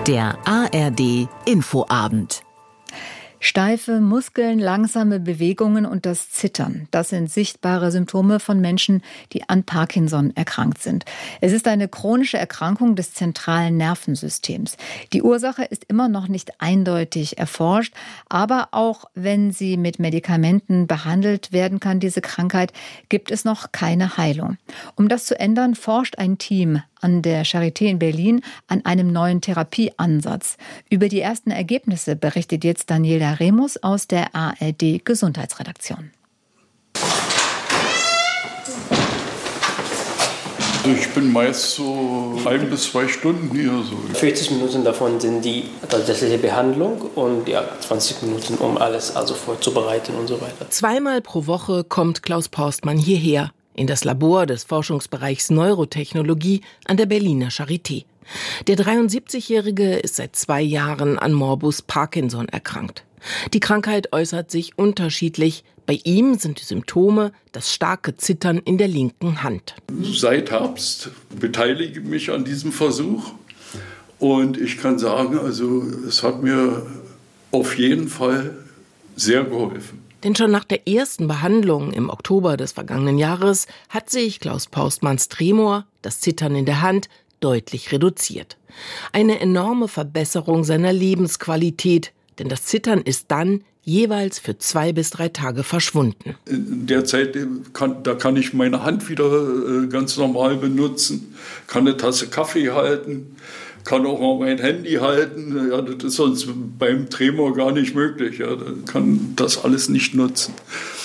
Der ARD Infoabend. Steife Muskeln, langsame Bewegungen und das Zittern. Das sind sichtbare Symptome von Menschen, die an Parkinson erkrankt sind. Es ist eine chronische Erkrankung des zentralen Nervensystems. Die Ursache ist immer noch nicht eindeutig erforscht, aber auch wenn sie mit Medikamenten behandelt werden kann, diese Krankheit, gibt es noch keine Heilung. Um das zu ändern, forscht ein Team an der Charité in Berlin an einem neuen Therapieansatz. Über die ersten Ergebnisse berichtet jetzt Daniela Remus aus der ARD Gesundheitsredaktion. Ich bin meist so 1 bis 2 Stunden hier. 40 Minuten davon sind die tatsächliche Behandlung und 20 Minuten, um alles vorzubereiten und so weiter. 2-mal pro Woche kommt Klaus Postmann hierher, in das Labor des Forschungsbereichs Neurotechnologie an der Berliner Charité. Der 73-Jährige ist seit 2 Jahren an Morbus Parkinson erkrankt. Die Krankheit äußert sich unterschiedlich. Bei ihm sind die Symptome das starke Zittern in der linken Hand. Seit Herbst beteilige ich mich an diesem Versuch. Und ich kann sagen, es hat mir auf jeden Fall sehr geholfen. Denn schon nach der ersten Behandlung im Oktober des vergangenen Jahres hat sich Klaus Postmanns Tremor, das Zittern in der Hand, deutlich reduziert. Eine enorme Verbesserung seiner Lebensqualität, denn das Zittern ist dann jeweils für 2 bis 3 Tage verschwunden. In der Zeit kann ich meine Hand wieder ganz normal benutzen, kann eine Tasse Kaffee halten, kann auch mal mein Handy halten. Ja, das ist sonst beim Tremor gar nicht möglich. Ja, kann das alles nicht nutzen.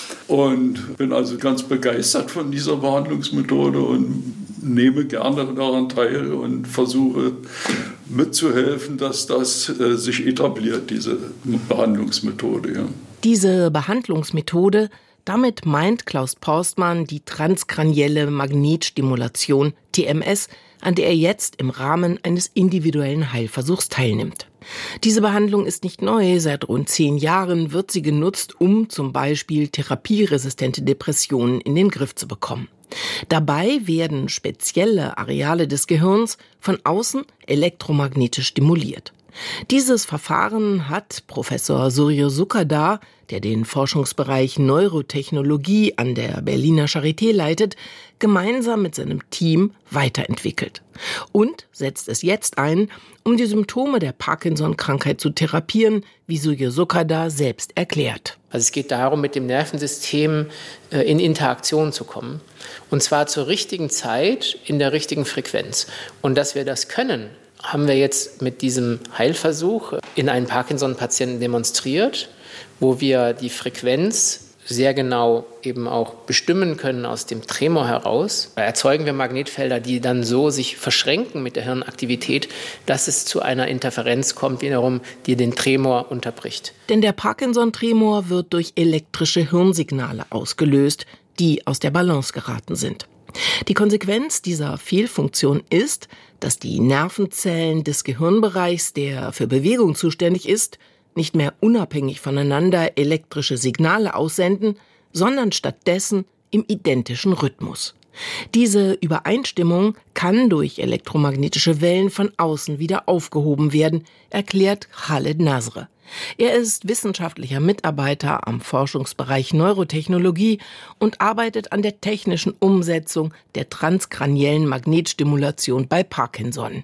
Und bin also ganz begeistert von dieser Behandlungsmethode und nehme gerne daran teil und versuche mitzuhelfen, dass das sich etabliert, diese Behandlungsmethode. Ja. Diese Behandlungsmethode, damit meint Klaus Postmann die transkranielle Magnetstimulation, TMS, an der er jetzt im Rahmen eines individuellen Heilversuchs teilnimmt. Diese Behandlung ist nicht neu. Seit rund 10 Jahren wird sie genutzt, um zum Beispiel therapieresistente Depressionen in den Griff zu bekommen. Dabei werden spezielle Areale des Gehirns von außen elektromagnetisch stimuliert. Dieses Verfahren hat Professor Suryo Sukadar, der den Forschungsbereich Neurotechnologie an der Berliner Charité leitet, gemeinsam mit seinem Team weiterentwickelt und setzt es jetzt ein, um die Symptome der Parkinson-Krankheit zu therapieren, wie Suryo Sukadar selbst erklärt. Also es geht darum, mit dem Nervensystem in Interaktion zu kommen, und zwar zur richtigen Zeit, in der richtigen Frequenz. Und dass wir das können, haben wir jetzt mit diesem Heilversuch in einem Parkinson-Patienten demonstriert, wo wir die Frequenz sehr genau eben auch bestimmen können aus dem Tremor heraus. Da erzeugen wir Magnetfelder, die dann so sich verschränken mit der Hirnaktivität, dass es zu einer Interferenz kommt, wiederum, die den Tremor unterbricht. Denn der Parkinson-Tremor wird durch elektrische Hirnsignale ausgelöst, die aus der Balance geraten sind. Die Konsequenz dieser Fehlfunktion ist, dass die Nervenzellen des Gehirnbereichs, der für Bewegung zuständig ist, nicht mehr unabhängig voneinander elektrische Signale aussenden, sondern stattdessen im identischen Rhythmus. Diese Übereinstimmung kann durch elektromagnetische Wellen von außen wieder aufgehoben werden, erklärt Khaled Nasr. Er ist wissenschaftlicher Mitarbeiter am Forschungsbereich Neurotechnologie und arbeitet an der technischen Umsetzung der transkraniellen Magnetstimulation bei Parkinson.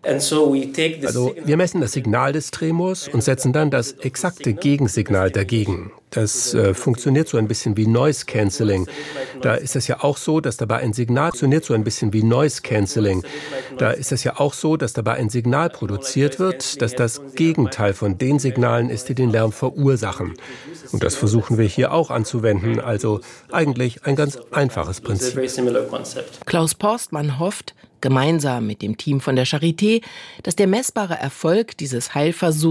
Wir messen das Signal des Tremors und setzen dann das exakte Gegensignal dagegen. Das funktioniert so ein bisschen wie Noise Cancelling. Da ist es ja auch so, dass dabei ein Signal produziert wird, dass das Gegenteil von den Signalen ist, die den Lärm verursachen. Und das versuchen wir hier auch anzuwenden. Also eigentlich ein ganz einfaches Prinzip. Klaus Postmann hofft, gemeinsam mit dem Team von der Charité, dass der messbare Erfolg dieses Heilversuchs